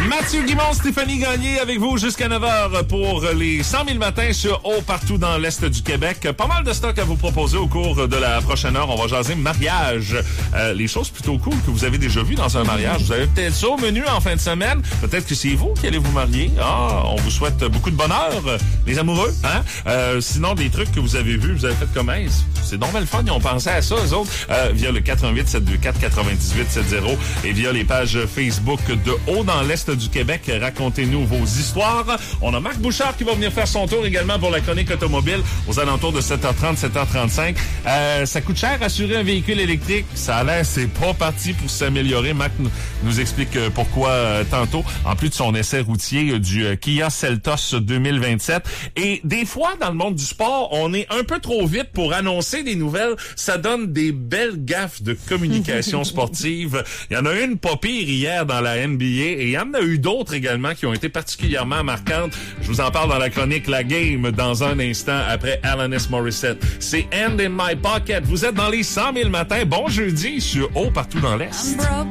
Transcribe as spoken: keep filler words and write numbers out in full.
Mathieu Guimond, Stéphanie Gagné avec vous jusqu'à neuf heures pour les cent mille matins sur Haut partout dans l'Est du Québec. Pas mal de stock à vous proposer au cours de la prochaine heure. On va jaser mariage. Euh, les choses plutôt cool que vous avez déjà vues dans un mariage. Vous avez peut-être ça au menu en fin de semaine. Peut-être que c'est vous qui allez vous marier. Ah, on vous souhaite beaucoup de bonheur, les amoureux. Hein? Euh, sinon, des trucs que vous avez vus, vous avez fait comment? C'est donc bien le fun. Ils ont pensé à ça, eux autres, euh, via le quatre un huit, sept deux quatre, quatre huit sept zéro et via les pages Facebook de Haut dans l'Est du Québec. Racontez-nous vos histoires. On a Marc Bouchard qui va venir faire son tour également pour la chronique automobile aux alentours de sept heures trente, sept heures trente-cinq. Euh, ça coûte cher assurer un véhicule électrique. Ça a l'air, c'est pas parti pour s'améliorer. Marc nous, nous explique pourquoi euh, tantôt, en plus de son essai routier euh, du euh, Kia Seltos deux mille vingt-sept. Et des fois, dans le monde du sport, on est un peu trop vite pour annoncer des nouvelles. Ça donne des belles gaffes de communication sportive. Il y en a une pas pire hier dans la N B A et il y en a eu d'autres également qui ont été particulièrement marquantes. Je vous en parle dans la chronique La Game dans un instant après Alanis Morissette. C'est Hand in My Pocket. Vous êtes dans les cent mille matins. Bon jeudi sur Haut partout dans l'Est.